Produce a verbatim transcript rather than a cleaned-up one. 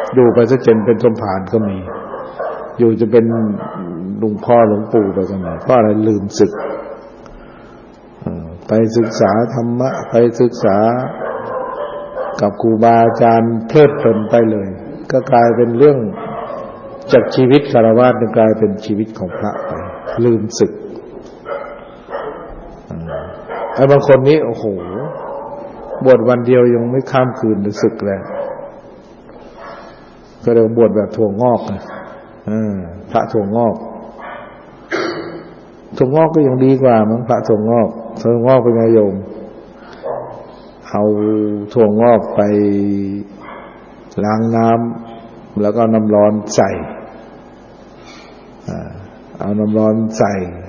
อยู่ไปซะจนเป็นสมภารก็มีอยู่จะเป็นหลวงพ่อหลวงปู่ไปก็มีเพราะอะไรลืมศึกไปศึกษาธรรมะไปศึกษากับครูบาอาจารย์เพลิดเพลินไปเลยก็กลายเป็นเรื่องจากชีวิตฆราวาสกลายเป็นชีวิตของพระไปลืมศึกไอ้บางคนนี้โอ้โหบวชวันเดียวยังไม่ข้ามคืนจะศึกแล้วก็เรียกบวชแบบถั่วงอกนะพระถั่วงอกถั่วงอกก็ยังดีกว่ามั้งพระถั่วงอกถั่วงอกเป็นไงโยมเอาถั่วงอกไปล้างน้ำแล้วก็น้ำร้อนใส่เอาน้ำร้อนใส่